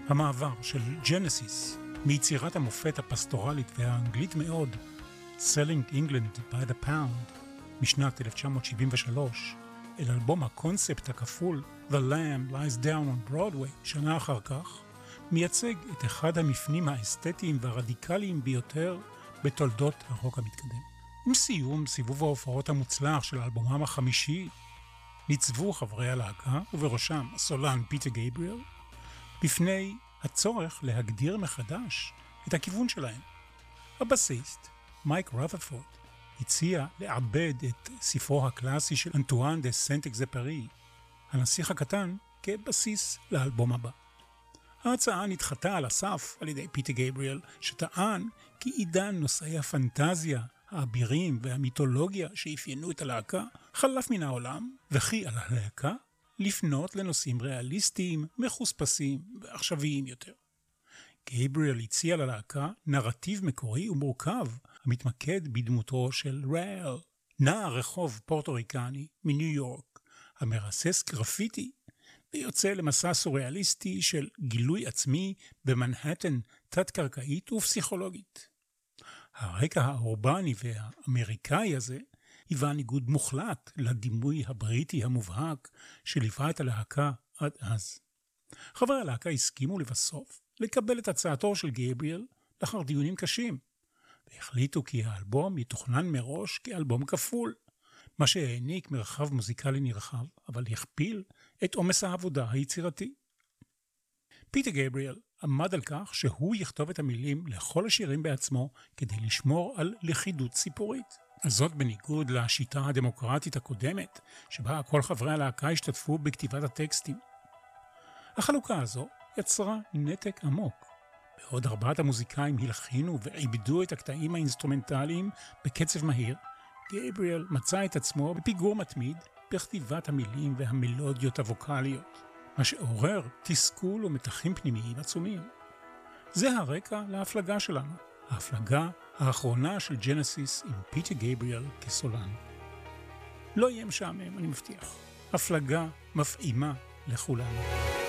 המעבר של ג'נסיס מיצירת המופת הפסטורלית והאנגלית מאוד Selling England by the Pound משנת 1973 אל אלבום הקונספט הכפול The Lamb Lies Down on Broadway שנה אחר כך מייצג את אחד המפנים האסתטיים והרדיקליים ביותר בתולדות הרוק המתקדם. עם סיום סיבוב ההופעות המוצלח של האלבומם החמישי ניצבו חברי הלהקה ובראשם הסולן פיטר גייבריאל בפני הצורך להגדיר מחדש את הכיוון שלהם. הבסיסט מייק רות'רפורד הציע לעבד את ספרו הקלאסי של אנטואן דה סנט-אקזפרי, הנסיך הקטן, כבסיס לאלבום הבא. ההצעה נדחתה על הסף על ידי פיטר גייבריאל, שטען כי עידן נושאי הפנטזיה, האבירים והמיתולוגיה שאפיינו את הלהקה חלף מן העולם, וכי על הלהקה לפנות לנושאים ריאליסטיים, מחוספסים ועכשוויים יותר. גייבריאל הציע ללהקה נרטיב מקורי ומורכב המתמקד בדמותו של רל, נער רחוב פורטוריקני מניו יורק, המרסס גרפיטי ויוצא למסע סוריאליסטי של גילוי עצמי במנהטן תת-קרקעית ופסיכולוגית. הרקע האורבני והאמריקאי הזה היווה ניגוד מוחלט לדימוי הבריטי המובהק שליווה את הלהקה עד אז. חברי הלהקה הסכימו לבסוף לקבל את הצעתו של גייבריאל לאחר דיונים קשים, והחליטו כי האלבום יתוכנן מראש כאלבום כפול, מה שהעניק מרחב מוזיקלי נרחב, אבל הכפיל את עומס העבודה היצירתי. פיטר גייבריאל עמד על כך שהוא יכתוב את המילים לכל השירים בעצמו כדי לשמור על לכידות סיפורית. אז זאת בניגוד לשיטה הדמוקרטית הקודמת, שבה כל חברי הלהקה השתתפו בכתיבת הטקסטים. החלוקה הזו יצרה נתק עמוק. בעוד ארבעת המוזיקאים הלחינו ועיבדו את הקטעים האינסטרומנטליים בקצב מהיר, גייבריאל מצא את עצמו בפיגור מתמיד בכתיבת המילים והמלודיות הווקליות, מה שעורר תסכול ומתחים פנימיים עצומים. זה הרקע להפלגה שלנו, ההפלגה האחרונה של ג'נסיס עם פיטר גייבריאל כסולן. לא יהיה משעמם, אני מבטיח. הפלגה מפעימה לכולנו.